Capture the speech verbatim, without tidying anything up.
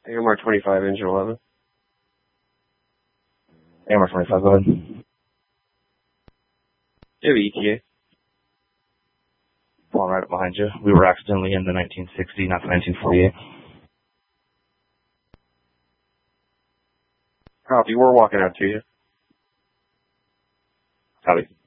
A M R twenty-five, engine eleven. A M R twenty-five, go ahead. Do you have E T A? Falling right up behind you. We were accidentally in the nineteen sixty, not the nineteen forty-eight. Copy, we're walking out to you. Copy.